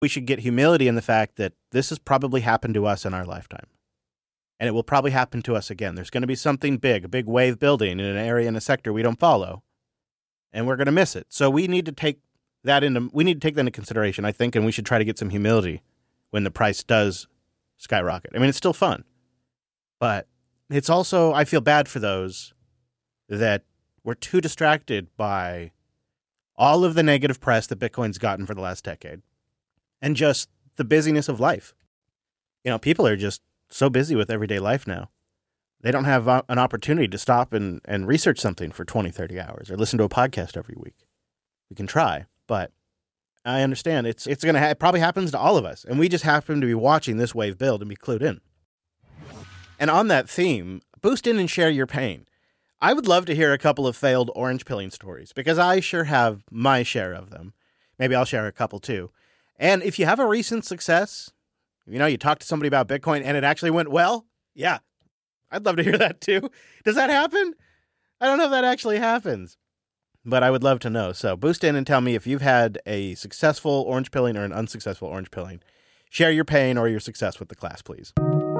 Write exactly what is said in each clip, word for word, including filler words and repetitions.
We should get humility in the fact that this has probably happened to us in our lifetime. And it will probably happen to us again. There's going to be something big, a big wave building in an area, in a sector we don't follow. And we're going to miss it. So we need to take that into, we need to take that into consideration, I think, and we should try to get some humility when the price does skyrocket. I mean, it's still fun. But it's also, I feel bad for those that were too distracted by all of the negative press that Bitcoin's gotten for the last decade and just the busyness of life. You know, people are just so busy with everyday life now. They don't have an opportunity to stop and, and research something for twenty, thirty hours or listen to a podcast every week. We can try, but I understand it's it's going to ha- it probably happens to all of us. And we just happen to be watching this wave build and be clued in. And on that theme, boost in and share your pain. I would love to hear a couple of failed orange pilling stories because I sure have my share of them. Maybe I'll share a couple too. And if you have a recent success, you know, you talked to somebody about Bitcoin and it actually went well, yeah, I'd love to hear that too. Does that happen? I don't know if that actually happens, but I would love to know. So boost in and tell me if you've had a successful orange pilling or an unsuccessful orange pilling. Share your pain or your success with the class, please.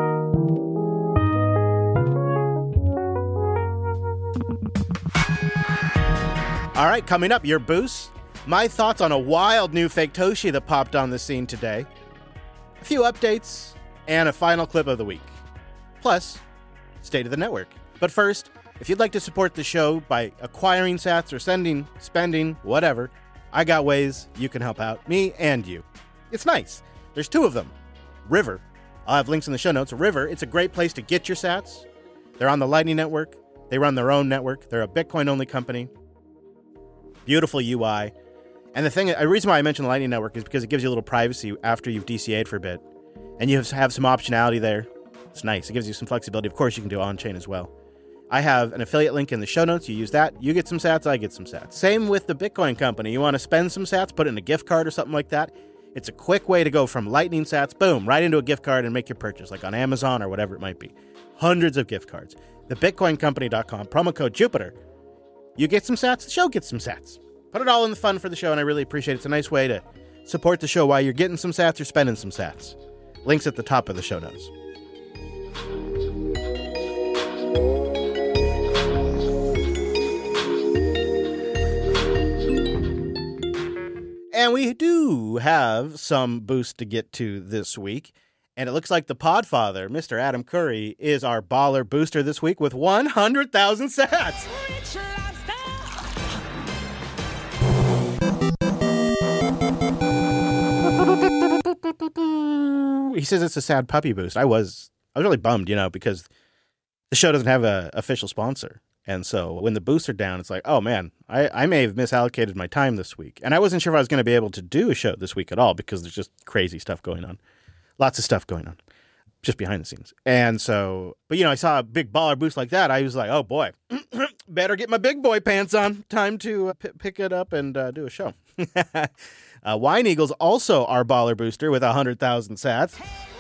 All right, coming up, your boosts. My thoughts on a wild new fake Toshi that popped on the scene today. A few updates and a final clip of the week. Plus, state of the network. But first, if you'd like to support the show by acquiring sats or sending, spending, whatever, I got ways you can help out, me and you. It's nice. There's two of them. River. I'll have links in the show notes. River, it's a great place to get your sats. They're on the Lightning Network. They run their own network. They're a Bitcoin-only company. Beautiful U I. And the thing, the reason why I mentioned the Lightning Network is because it gives you a little privacy after you've D C A'd for a bit. And you have some optionality there. It's nice. It gives you some flexibility. Of course, you can do on-chain as well. I have an affiliate link in the show notes. You use that. You get some sats. I get some sats. Same with the Bitcoin company. You want to spend some sats, put it in a gift card or something like that. It's a quick way to go from Lightning sats, boom, right into a gift card and make your purchase, like on Amazon or whatever it might be. Hundreds of gift cards. The bitcoin company dot com, promo code Jupiter. You get some sats, the show gets some sats. Put it all in the fun for the show, and I really appreciate it. It's a nice way to support the show while you're getting some sats or spending some sats. Links at the top of the show notes. And we do have some boost to get to this week. And it looks like the Podfather, Mister Adam Curry, is our baller booster this week with one hundred thousand sats. He says it's a sad puppy boost. I was I was really bummed, you know, because the show doesn't have an official sponsor. And so when the boosts are down, it's like, oh, man, I, I may have misallocated my time this week. And I wasn't sure if I was going to be able to do a show this week at all because there's just crazy stuff going on. Lots of stuff going on just behind the scenes. And so, but, you know, I saw a big baller boost like that. I was like, oh, boy, better get my big boy pants on. Time to uh, p- pick it up and uh, do a show. uh, Wine Eagle's also our baller booster with one hundred thousand sats.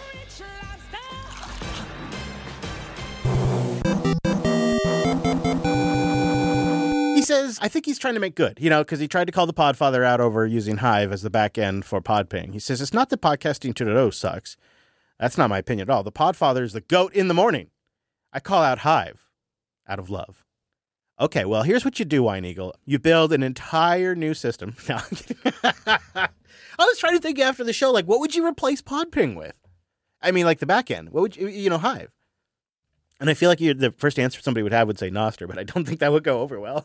He says, I think he's trying to make good, you know, because he tried to call the Podfather out over using Hive as the back end for Podping. He says, it's not that podcasting two point oh sucks. That's not my opinion at all. The Podfather is the GOAT in the morning. I call out Hive out of love. Okay, well, here's what you do, Wine Eagle. You build an entire new system. No, I was trying to think after the show, like, what would you replace Podping with? I mean, like the back end. What would you, you know, Hive? And I feel like you, the first answer somebody would have would say Nostr, but I don't think that would go over well.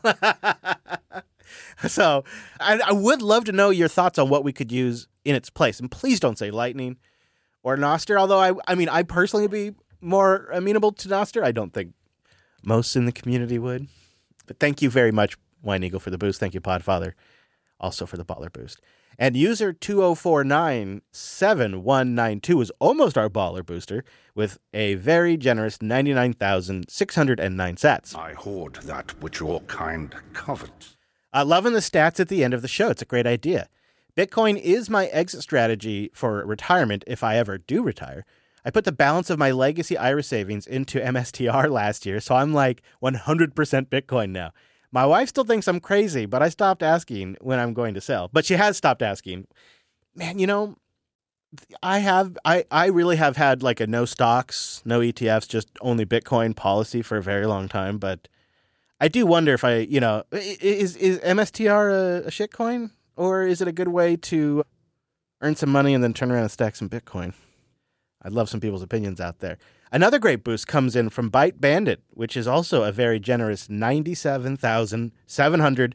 So I, I would love to know your thoughts on what we could use in its place. And please don't say Lightning or Nostr, although I I mean, I personally would be more amenable to Nostr. I don't think most in the community would. But thank you very much, Wine Eagle, for the boost. Thank you, Podfather, also for the baller boost. And user two oh four nine seven one nine two is almost our baller booster with a very generous ninety-nine thousand six hundred nine sats. I hoard that which your kind covets. Uh, loving the stats at the end of the show. It's a great idea. Bitcoin is my exit strategy for retirement if I ever do retire. I put the balance of my legacy I R A savings into M S T R last year, so I'm like one hundred percent Bitcoin now. My wife still thinks I'm crazy, but I stopped asking when I'm going to sell. But she has stopped asking. Man, you know, I have, I, I really have had like a no stocks, no E T Fs, just only Bitcoin policy for a very long time. But I do wonder if I, you know, is is M S T R a, a shitcoin, or is it a good way to earn some money and then turn around and stack some Bitcoin? I'd love some people's opinions out there. Another great boost comes in from Byte Bandit, which is also a very generous ninety-seven thousand seven hundred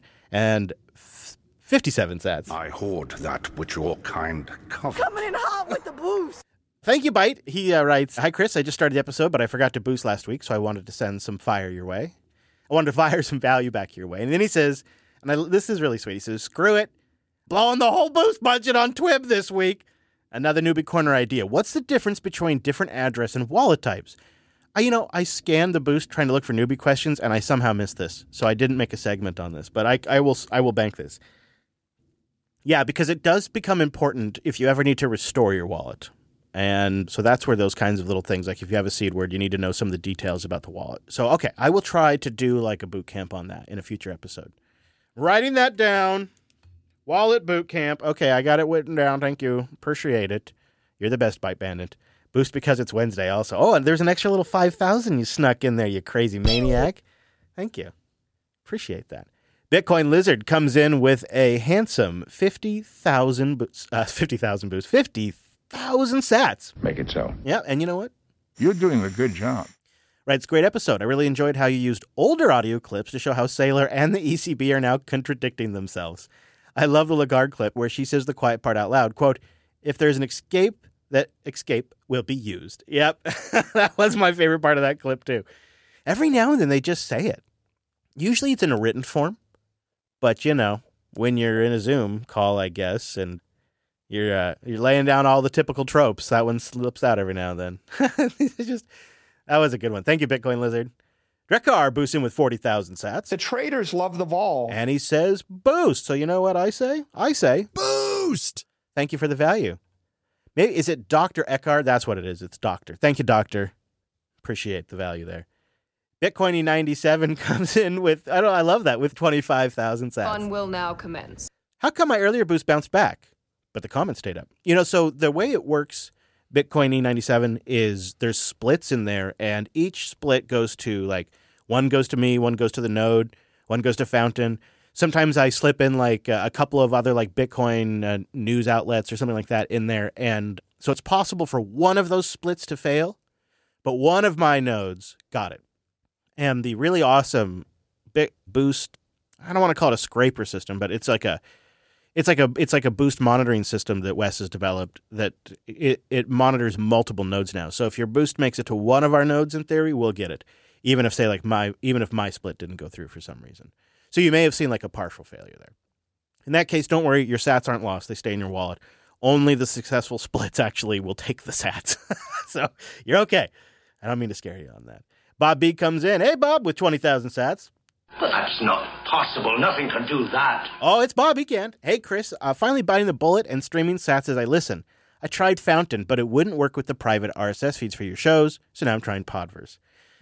fifty-seven sats. I hoard that which your kind covet. Coming in hot with the boost. Thank you, Byte. He uh, writes, "Hi, Chris. I just started the episode, but I forgot to boost last week, so I wanted to send some fire your way. I wanted to fire some value back your way." And then he says, and I, this is really sweet, he says, "Screw it. Blowing the whole boost budget on Twib this week. Another newbie corner idea. What's the difference between different address and wallet types?" I, you know, I scanned the boost trying to look for newbie questions, and I somehow missed this, so I didn't make a segment on this. But I, I will, I will bank this. Yeah, because it does become important if you ever need to restore your wallet, and so that's where those kinds of little things, like if you have a seed word, you need to know some of the details about the wallet. So, okay, I will try to do like a boot camp on that in a future episode. Writing that down. Wallet boot camp. Okay, I got it written down. Thank you. Appreciate it. You're the best, Byte Bandit. Boost because it's Wednesday also. Oh, and there's an extra little five thousand you snuck in there, you crazy maniac. Thank you. Appreciate that. Bitcoin Lizard comes in with a handsome fifty thousand boosts. Uh, fifty thousand boosts. fifty thousand sats. Make it so. Yeah, and you know what? You're doing a good job. Right, it's a great episode. I really enjoyed how you used older audio clips to show how Saylor and the E C B are now contradicting themselves. I love the Lagarde clip where she says the quiet part out loud, quote, "If there's an escape, that escape will be used." Yep, that was my favorite part of that clip too. Every now and then they just say it. Usually it's in a written form, but you know, when you're in a Zoom call, I guess, and you're uh, you're laying down all the typical tropes, that one slips out every now and then. It's just, that was a good one. Thank you, Bitcoin Lizard. Drekar boosts in with forty thousand sats. The traders love the vol. And he says boost. So you know what I say? I say boost. Thank you for the value. Maybe, is it Doctor Eckhart? That's what it is. It's Doctor. Thank you, Doctor. Appreciate the value there. Bitcoiny ninety-seven comes in with, I don't I love that, with twenty-five thousand sats. Fun will now commence. How come my earlier boost bounced back, but the comments stayed up? You know, so the way it works, Bitcoin E ninety-seven, is there's splits in there, and each split goes to, like, one goes to me, one goes to the node, one goes to Fountain. Sometimes I slip in, like, a couple of other, like, Bitcoin uh, news outlets or something like that in there, and so it's possible for one of those splits to fail, but one of my nodes got it. And the really awesome Bit Boost, I don't want to call it a scraper system, but it's like a It's like a it's like a boost monitoring system that Wes has developed that it, it monitors multiple nodes now. So if your boost makes it to one of our nodes, in theory, we'll get it. Even if say like my even if my split didn't go through for some reason. So you may have seen like a partial failure there. In that case, don't worry, your sats aren't lost. They stay in your wallet. Only the successful splits actually will take the sats. So you're okay. I don't mean to scare you on that. Bob B comes in. Hey, Bob, with twenty thousand sats. But that's not possible. Nothing can do that. Oh, it's Bob. He can. Hey, Chris. Uh, finally biting the bullet and streaming sats as I listen. I tried Fountain, but it wouldn't work with the private R S S feeds for your shows, so now I'm trying Podverse.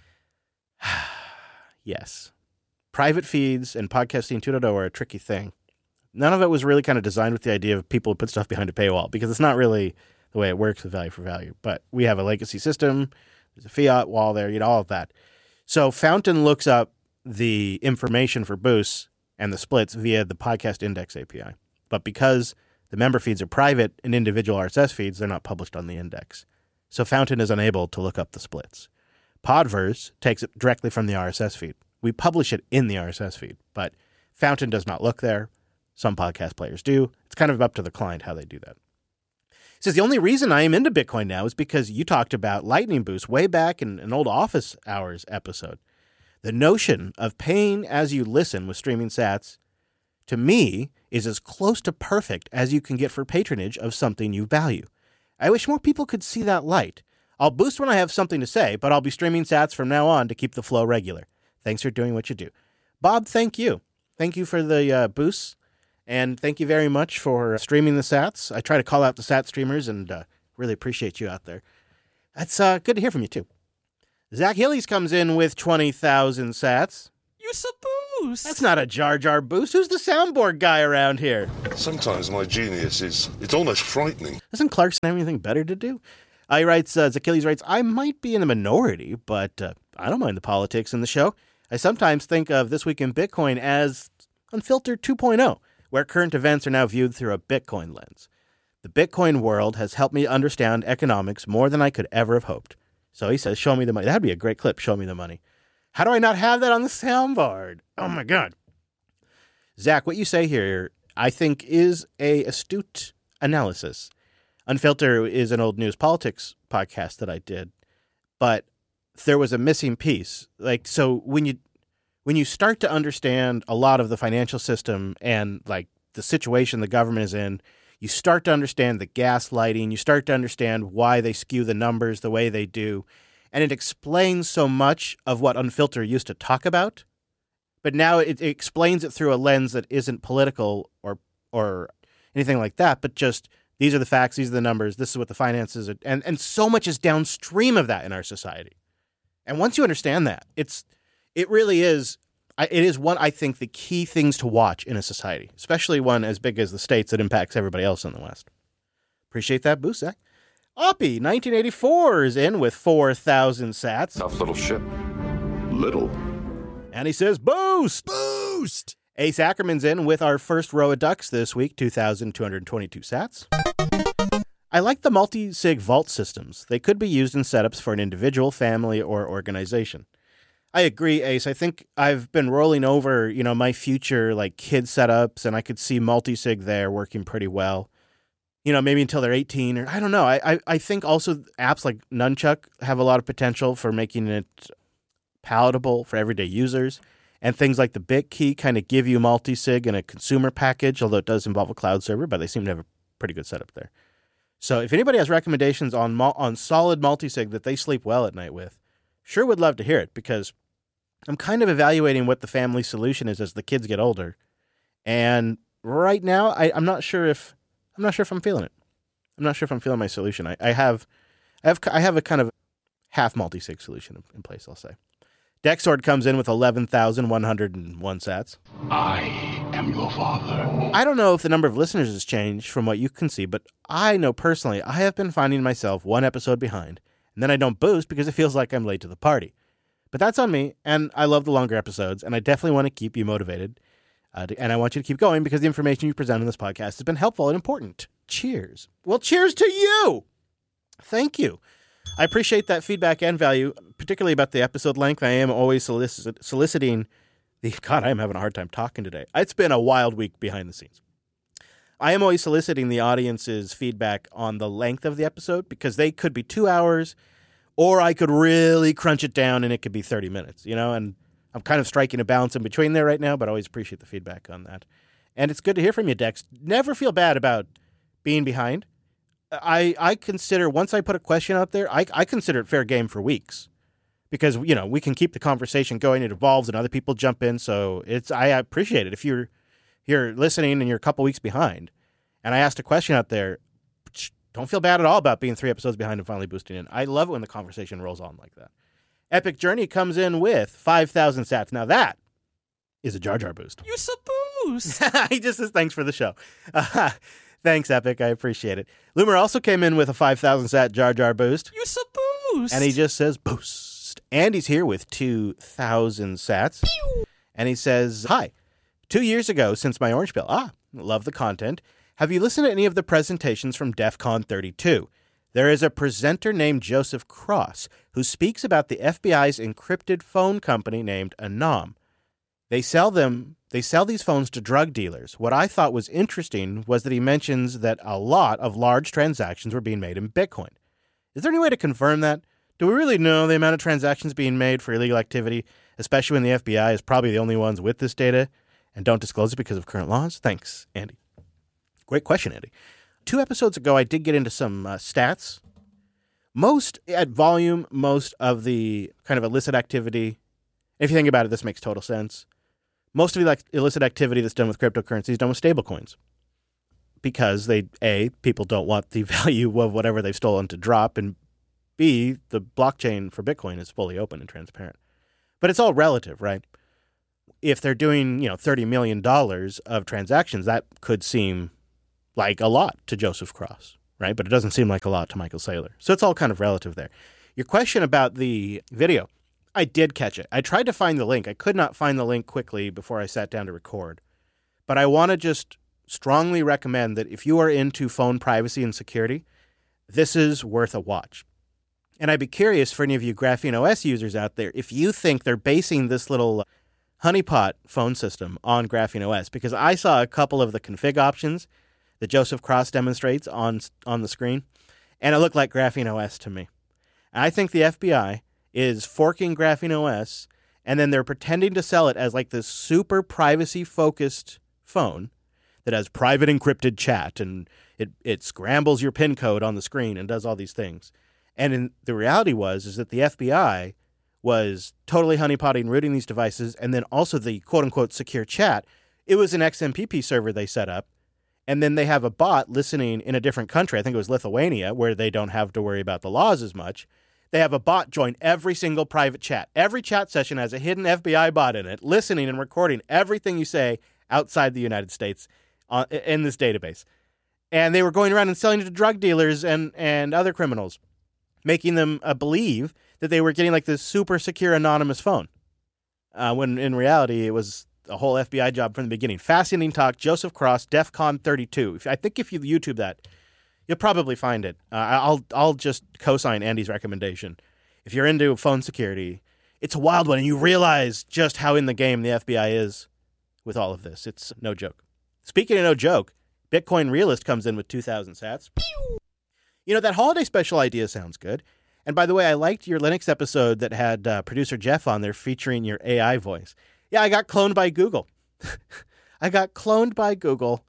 Yes. Private feeds and podcasting two point oh are a tricky thing. None of it was really kind of designed with the idea of people who put stuff behind a paywall, because it's not really the way it works with value for value. But we have a legacy system. There's a fiat wall there, you know, all of that. So Fountain looks up the information for boosts and the splits via the podcast index A P I. But because the member feeds are private and individual R S S feeds, they're not published on the index. So Fountain is unable to look up the splits. Podverse takes it directly from the R S S feed. We publish it in the R S S feed, but Fountain does not look there. Some podcast players do. It's kind of up to the client how they do that. He says, the only reason I am into Bitcoin now is because you talked about Lightning Boost way back in an old Office Hours episode. The notion of paying as you listen with streaming sats, to me, is as close to perfect as you can get for patronage of something you value. I wish more people could see that light. I'll boost when I have something to say, but I'll be streaming sats from now on to keep the flow regular. Thanks for doing what you do. Bob, thank you. Thank you for the uh, boosts, and thank you very much for streaming the sats. I try to call out the sat streamers, and uh, really appreciate you out there. That's uh, good to hear from you, too. Zach Hillies comes in with twenty thousand sats. You Boost. That's not a Jar Jar Boost. Who's the soundboard guy around here? Sometimes my genius is, it's almost frightening. Doesn't Clarkson have anything better to do? Uh, he writes, uh, Zachilles writes, I might be in the minority, but uh, I don't mind the politics in the show. I sometimes think of This Week in Bitcoin as Unfiltered two point oh, where current events are now viewed through a Bitcoin lens. The Bitcoin world has helped me understand economics more than I could ever have hoped. So he says, show me the money. That'd be a great clip. Show me the money. How do I not have that on the soundboard? Oh, my God. Zach, what you say here, I think, is a astute analysis. Unfilter is an old news politics podcast that I did, but there was a missing piece. Like, so when you when you start to understand a lot of the financial system and, like, the situation the government is in, you start to understand the gaslighting. You start to understand why they skew the numbers the way they do. And it explains so much of what Unfilter used to talk about. But now it, it explains it through a lens that isn't political or or anything like that, but just these are the facts, these are the numbers, this is what the finances are. And, and so much is downstream of that in our society. And once you understand that, it's it really is it is one, I think, the key things to watch in a society, especially one as big as the States that impacts everybody else in the West. Appreciate that boost, Zach. Oppie, nineteen eighty-four, is in with four thousand sats. Tough little ship. Little. And he says, boost! Boost! Ace Ackerman's in with our first row of ducks this week, two thousand two hundred twenty-two sats. I like the multi-sig vault systems. They could be used in setups for an individual, family, or organization. I agree, Ace. I think I've been rolling over, you know, my future, like, kid setups, and I could see multi-sig there working pretty well. You know, maybe until they're eighteen, or I don't know. I, I, I think also apps like Nunchuck have a lot of potential for making it palatable for everyday users. And things like the BitKey kind of give you multi-sig in a consumer package, although it does involve a cloud server, but they seem to have a pretty good setup there. So if anybody has recommendations on on solid multi-sig that they sleep well at night with, sure would love to hear it, because I'm kind of evaluating what the family solution is as the kids get older. And right now, I, I'm not sure if I'm not sure if I'm feeling it. I'm not sure if I'm feeling my solution. I, I have I have I have a kind of half multi-sig solution in, in place, I'll say. Dexord comes in with eleven thousand one hundred one sats. I am your father. I don't know if the number of listeners has changed from what you can see, but I know personally I have been finding myself one episode behind, and then I don't boost because it feels like I'm late to the party. But that's on me, and I love the longer episodes, and I definitely want to keep you motivated, uh, to, and I want you to keep going because the information you present in this podcast has been helpful and important. Cheers. Well, cheers to you! Thank you. I appreciate that feedback and value, particularly about the episode length. I am always solic- soliciting the... God, I am having a hard time talking today. It's been a wild week behind the scenes. I am always soliciting the audience's feedback on the length of the episode, because they could be two hours, or I could really crunch it down and it could be thirty minutes, you know? And I'm kind of striking a balance in between there right now, but I always appreciate the feedback on that. And it's good to hear from you, Dex. Never feel bad about being behind. I, I consider, once I put a question out there, I, I consider it fair game for weeks, because, you know, we can keep the conversation going. It evolves and other people jump in. So it's, I appreciate it. If you're, you're listening and you're a couple weeks behind and I asked a question out there, don't feel bad at all about being three episodes behind and finally boosting in. I love it when the conversation rolls on like that. Epic Journey comes in with five thousand sats. Now that is a Jar Jar boost. You a boost. He just says thanks for the show. Uh, Thanks, Epic. I appreciate it. Loomer also came in with a five thousand sat Jar Jar boost. You a boost. And he just says boost. Andy's here with two thousand sats. Pew! And he says, hi. Two years ago, since my orange pill. Ah, love the content. Have you listened to any of the presentations from DEF CON thirty-two? There is a presenter named Joseph Cross who speaks about the F B I's encrypted phone company named Anom. They sell them... They sell these phones to drug dealers. What I thought was interesting was that he mentions that a lot of large transactions were being made in Bitcoin. Is there any way to confirm that? Do we really know the amount of transactions being made for illegal activity, especially when the F B I is probably the only ones with this data and don't disclose it because of current laws? Thanks, Andy. Great question, Andy. Two episodes ago, I did get into some uh, stats. Most, at volume, most of the kind of illicit activity, if you think about it, this makes total sense. Most of the like, illicit activity that's done with cryptocurrency is done with stablecoins, because they, A, people don't want the value of whatever they've stolen to drop, and B, the blockchain for Bitcoin is fully open and transparent. But it's all relative, right? if they're doing, you know, thirty million dollars of transactions, that could seem like a lot to Joseph Cross, right? But it doesn't seem like a lot to Michael Saylor. So it's all kind of relative there. Your question about the video, I did catch it. I tried to find the link. I could not find the link quickly before I sat down to record. But I want to just strongly recommend that if you are into phone privacy and security, this is worth a watch. And I'd be curious for any of you Graphene O S users out there, if you think they're basing this little honeypot phone system on Graphene O S, because I saw a couple of the config options that Joseph Cross demonstrates on on the screen, and it looked like Graphene O S to me. And I think the F B I is forking Graphene O S, and then they're pretending to sell it as like this super privacy-focused phone that has private encrypted chat, and it, it scrambles your PIN code on the screen and does all these things. And in, the reality was is that the F B I was totally honeypotting, rooting these devices, and then also the quote-unquote secure chat. It was an X M P P server they set up, and then they have a bot listening in a different country. I think it was Lithuania, where they don't have to worry about the laws as much. They have a bot join every single private chat. Every chat session has a hidden F B I bot in it, listening and recording everything you say outside the United States uh, in this database. And they were going around and selling it to drug dealers and, and other criminals, making them uh, believe that they were getting like this super secure anonymous phone, uh, when in reality it was a whole F B I job from the beginning. Fascinating talk, Joseph Cross, DEF CON thirty-two. If, I think if you YouTube that, you'll probably find it. Uh, I'll I'll just co-sign Andy's recommendation. If you're into phone security, it's a wild one, and you realize just how in the game the F B I is with all of this. It's no joke. Speaking of no joke, Bitcoin Realist comes in with two thousand sats. You know, that holiday special idea sounds good. And by the way, I liked your Linux episode that had uh, producer Jeff on there featuring your A I voice. Yeah, I got cloned by Google. I got cloned by Google,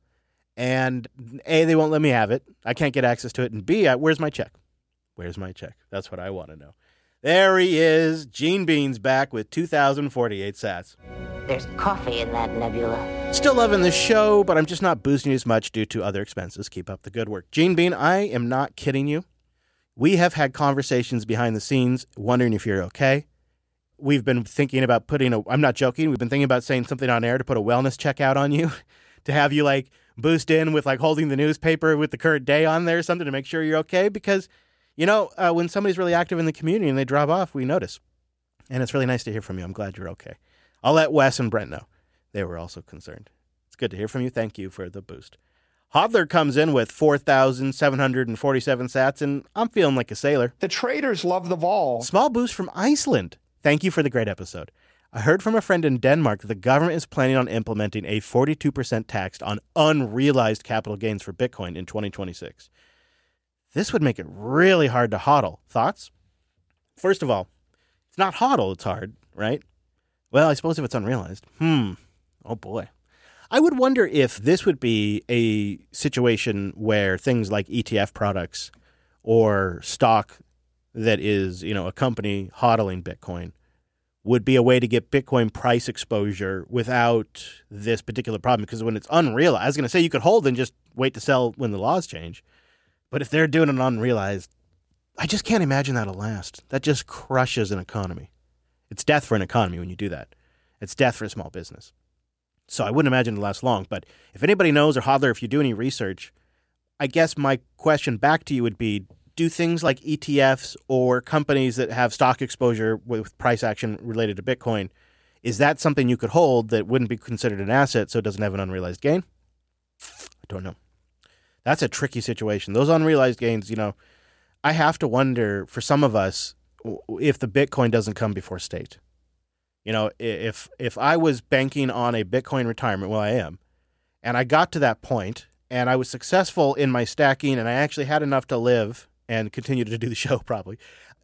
and A, they won't let me have it. I can't get access to it. And B, I, where's my check? Where's my check? That's what I want to know. There he is. Gene Bean's back with two thousand forty-eight sats. There's coffee in that nebula. Still loving the show, but I'm just not boosting as much due to other expenses. Keep up the good work. Gene Bean, I am not kidding you. We have had conversations behind the scenes wondering if you're okay. We've been thinking about putting a, I'm not joking, we've been thinking about saying something on air to put a wellness check out on you, to have you like boost in with like holding the newspaper with the current day on there or something to make sure you're okay. Because, you know, uh, when somebody's really active in the community and they drop off, we notice. And it's really nice to hear from you. I'm glad you're okay. I'll let Wes and Brent know. They were also concerned. It's good to hear from you. Thank you for the boost. Hodler comes in with four thousand seven hundred forty-seven sats, and I'm feeling like a sailor. The traders love the vol. Small boost from Iceland. Thank you for the great episode. I heard from a friend in Denmark that the government is planning on implementing a forty-two percent tax on unrealized capital gains for Bitcoin in twenty twenty-six. This would make it really hard to hodl. Thoughts? First of all, it's not hodl, it's hard, right? Well, I suppose if it's unrealized. Hmm. Oh, boy. I would wonder if this would be a situation where things like E T F products or stock that is, you know, a company hodling Bitcoin would be a way to get Bitcoin price exposure without this particular problem. Because when it's unrealized, I was going to say you could hold and just wait to sell when the laws change. But if they're doing an unrealized, I just can't imagine that'll last. That just crushes an economy. It's death for an economy when you do that. It's death for a small business. So I wouldn't imagine it'll last long. But if anybody knows, or Hodler, if you do any research, I guess my question back to you would be, do things like E T Fs or companies that have stock exposure with price action related to Bitcoin, is that something you could hold that wouldn't be considered an asset so it doesn't have an unrealized gain? I don't know. That's a tricky situation. Those unrealized gains, you know, I have to wonder for some of us if the Bitcoin doesn't come before state. You know, if if I was banking on a Bitcoin retirement, well, I am, and I got to that point and I was successful in my stacking and I actually had enough to live and continue to do the show probably,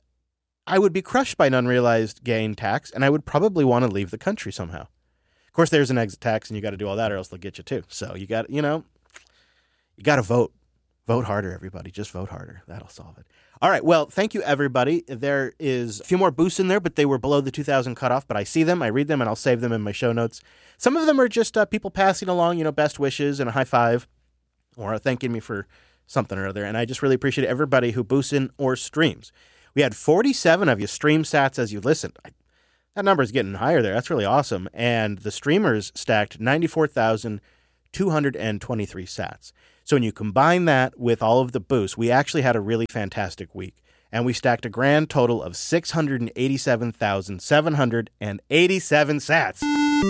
I would be crushed by an unrealized gain tax and I would probably want to leave the country somehow. Of course, there's an exit tax and you got to do all that or else they'll get you too. So you got, you know, you got to vote. Vote harder, everybody. Just vote harder. That'll solve it. All right. Well, thank you, everybody. There is a few more boosts in there, but they were below the two thousand cutoff. But I see them, I read them, and I'll save them in my show notes. Some of them are just uh, people passing along, you know, best wishes and a high five or thanking me for something or other. And I just really appreciate everybody who boosts in or streams. We had forty-seven of you stream sats as you listened. I, That number is getting higher there. That's really awesome. And the streamers stacked ninety-four thousand two hundred twenty-three sats. So when you combine that with all of the boosts, we actually had a really fantastic week. And we stacked a grand total of six hundred eighty-seven thousand seven hundred eighty-seven sats.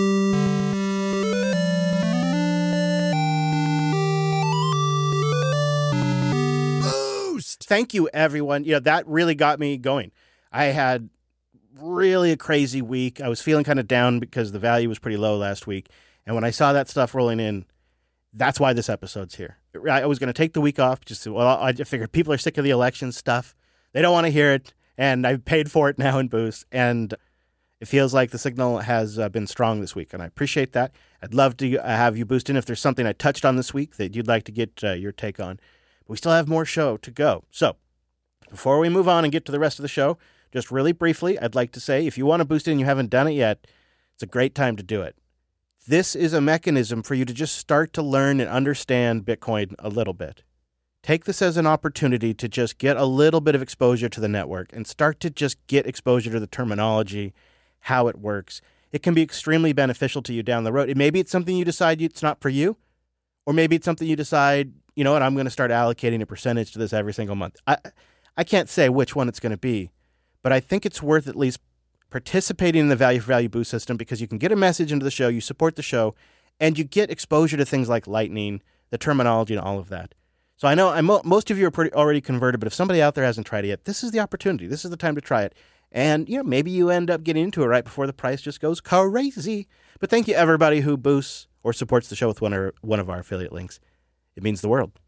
Boost! Thank you, everyone. You know, that really got me going. I had really a crazy week. I was feeling kind of down because the value was pretty low last week. And when I saw that stuff rolling in, that's why this episode's here. I was going to take the week off. Just well, I figured people are sick of the election stuff. They don't want to hear it. And I've paid for it now in Boost. And it feels like the signal has uh, been strong this week. And I appreciate that. I'd love to uh, have you boost in if there's something I touched on this week that you'd like to get uh, your take on. But we still have more show to go. So before we move on and get to the rest of the show, just really briefly, I'd like to say, if you want to boost in and you haven't done it yet, it's a great time to do it. This is a mechanism for you to just start to learn and understand Bitcoin a little bit. Take this as an opportunity to just get a little bit of exposure to the network and start to just get exposure to the terminology, how it works. It can be extremely beneficial to you down the road. Maybe it's something you decide it's not for you, or maybe it's something you decide, you know what, I'm going to start allocating a percentage to this every single month. I, I can't say which one it's going to be. But I think it's worth at least participating in the Value for Value Boost system because you can get a message into the show, you support the show, and you get exposure to things like Lightning, the terminology, and all of that. So I know I'm, most of you are pretty already converted, but if somebody out there hasn't tried it yet, this is the opportunity. This is the time to try it. And, you know, maybe you end up getting into it right before the price just goes crazy. But thank you, everybody who boosts or supports the show with one, or one of our affiliate links. It means the world.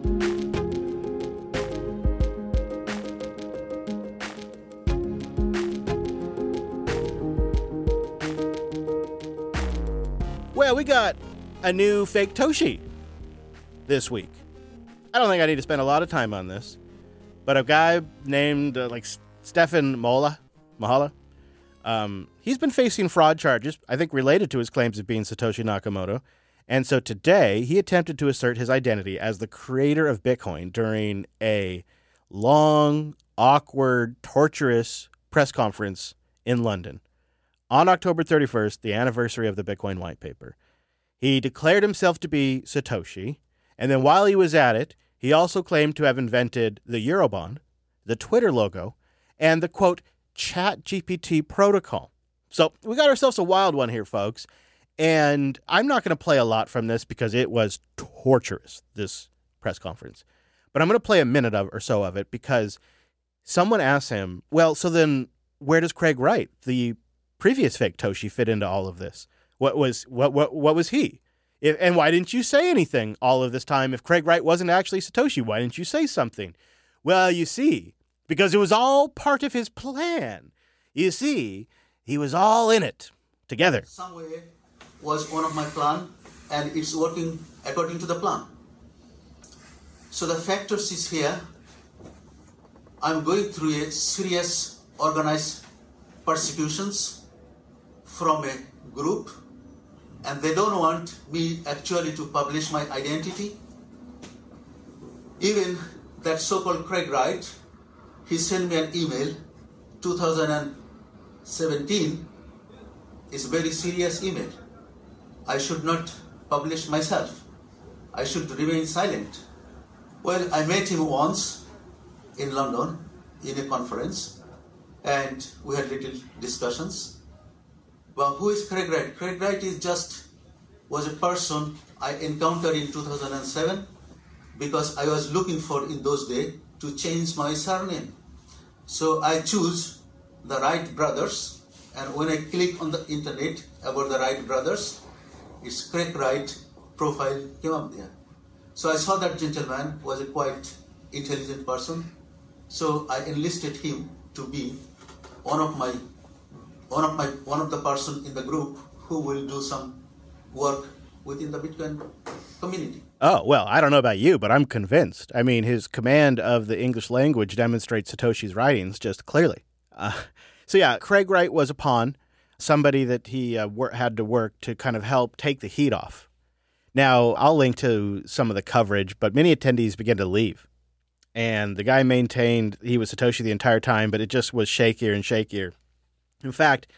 Well, we got a new fake Toshi this week. I don't think I need to spend a lot of time on this, but a guy named uh, like Stefan Mola, Mahala, um, he's been facing fraud charges, I think related to his claims of being Satoshi Nakamoto. And so today he attempted to assert his identity as the creator of Bitcoin during a long, awkward, torturous press conference in London. On October thirty-first, the anniversary of the Bitcoin white paper, he declared himself to be Satoshi, and then while he was at it, he also claimed to have invented the Eurobond, the Twitter logo, and the, quote, ChatGPT protocol. So we got ourselves a wild one here, folks, and I'm not going to play a lot from this because it was torturous, this press conference. But I'm going to play a minute of or so of it because someone asked him, well, so then where does Craig Wright, the previous fake Toshi, fit into all of this? What was what what what was he? If, and why didn't you say anything all of this time? If Craig Wright wasn't actually Satoshi, why didn't you say something? Well, you see, because it was all part of his plan. You see, he was all in it together. Some way was one of my plan, and it's working according to the plan. So the factors is here. I'm going through a serious organized persecutions from a group, and they don't want me actually to publish my identity. Even that so-called Craig Wright, he sent me an email, two thousand seventeen, is a very serious email. I should not publish myself. I should remain silent. Well, I met him once in London in a conference, and we had little discussions. Well, who is Craig Wright? Craig Wright is just was a person I encountered in two thousand seven because I was looking for in those days to change my surname. So I choose the Wright brothers, and when I click on the internet about the Wright brothers, it's Craig Wright profile came up there. So I saw that gentleman was a quite intelligent person. So I enlisted him to be one of my one of my one of the person in the group who will do some work within the Bitcoin community. Oh, well, I don't know about you, but I'm convinced. I mean, his command of the English language demonstrates Satoshi's writings just clearly. Uh, so yeah, Craig Wright was a pawn, somebody that he uh, wor- had to work to kind of help take the heat off. Now, I'll link to some of the coverage, but many attendees began to leave. And the guy maintained he was Satoshi the entire time, but it just was shakier and shakier. In fact,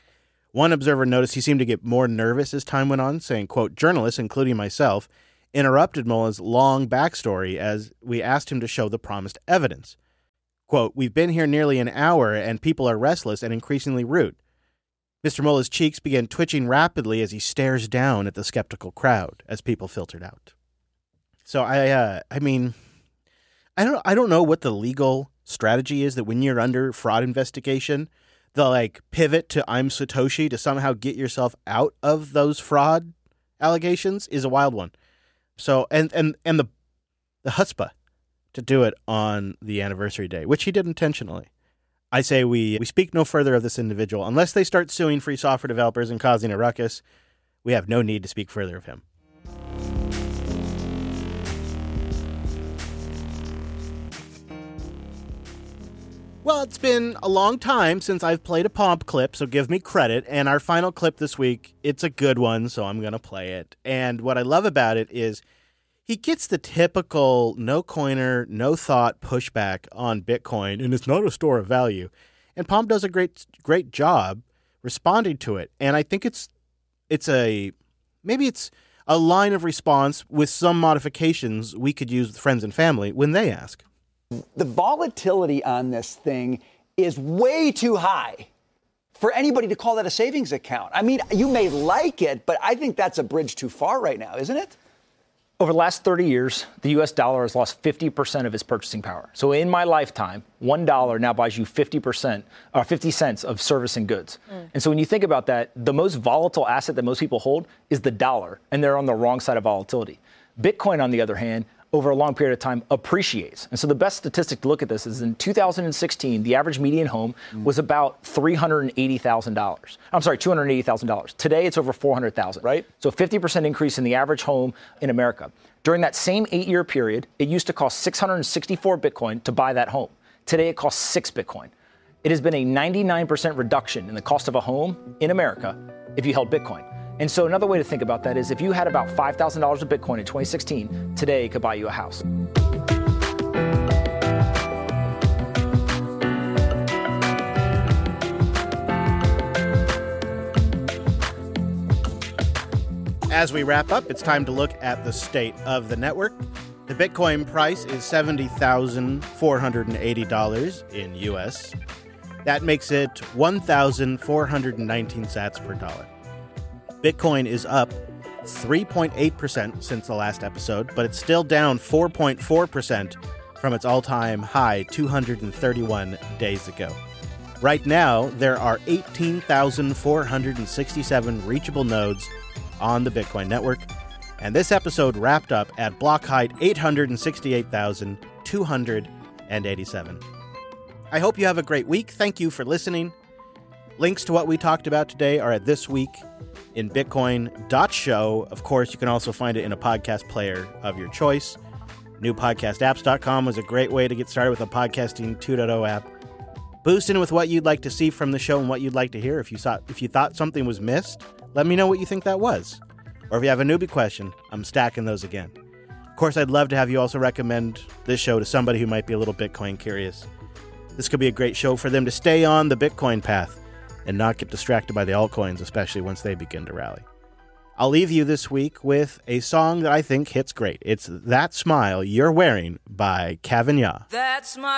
One observer noticed he seemed to get more nervous as time went on, saying, quote, journalists, including myself, interrupted Mullah's long backstory as we asked him to show the promised evidence. Quote, we've been here nearly an hour and people are restless and increasingly rude. Mister Mullah's cheeks began twitching rapidly as he stares down at the skeptical crowd as people filtered out. So I, uh, I mean, I don't, I don't know what the legal strategy is that when you're under fraud investigation, the like pivot to I'm Satoshi to somehow get yourself out of those fraud allegations is a wild one. So and and and the the chutzpah to do it on the anniversary day, which he did intentionally. I say we we speak no further of this individual unless they start suing free software developers and causing a ruckus. We have no need to speak further of him. Well, it's been a long time since I've played a Pomp clip, so give me credit. And our final clip this week, it's a good one, so I'm going to play it. And what I love about it is he gets the typical no-coiner, no-thought pushback on Bitcoin, and it's not a store of value. And Pomp does a great great job responding to it. And I think it's it's a maybe it's a line of response with some modifications we could use with friends and family when they ask. The volatility on this thing is way too high for anybody to call that a savings account. I mean, you may like it, but I think that's a bridge too far right now, isn't it? Over the last thirty years, the U S dollar has lost fifty percent of its purchasing power. So in my lifetime, one dollar now buys you fifty percent or fifty cents of service and goods. Mm. And so when you think about that, the most volatile asset that most people hold is the dollar, and they're on the wrong side of volatility. Bitcoin, on the other hand, over a long period of time, appreciates. And so the best statistic to look at this is in two thousand sixteen, the average median home was about three hundred eighty thousand dollars. I'm sorry, two hundred eighty thousand dollars. Today, it's over four hundred thousand dollars. Right. So fifty percent increase in the average home in America. During that same eight-year period, it used to cost six hundred sixty-four Bitcoin to buy that home. Today, it costs six Bitcoin. It has been a ninety-nine percent reduction in the cost of a home in America if you held Bitcoin. And so another way to think about that is if you had about five thousand dollars of Bitcoin in twenty sixteen, today it could buy you a house. As we wrap up, it's time to look at the state of the network. The Bitcoin price is seventy thousand four hundred eighty dollars in U S. That makes it one thousand four hundred nineteen sats per dollar. Bitcoin is up three point eight percent since the last episode, but it's still down four point four percent from its all-time high two hundred thirty-one days ago. Right now, there are eighteen thousand four hundred sixty-seven reachable nodes on the Bitcoin network, and this episode wrapped up at block height eight hundred sixty-eight thousand two hundred eighty-seven. I hope you have a great week. Thank you for listening. Links to what we talked about today are at this week in bitcoin dot show. Of course, you can also find it in a podcast player of your choice. new podcast apps dot com was a great way to get started with a podcasting two point oh app. Boost in with what you'd like to see from the show and what you'd like to hear. If you thought, if you thought something was missed, let me know what you think that was. Or if you have a newbie question, I'm stacking those again. Of course, I'd love to have you also recommend this show to somebody who might be a little Bitcoin curious. This could be a great show for them to stay on the Bitcoin path and not get distracted by the altcoins, especially once they begin to rally. I'll leave you this week with a song that I think hits great. It's That Smile You're Wearing by Kavin Ya. That's my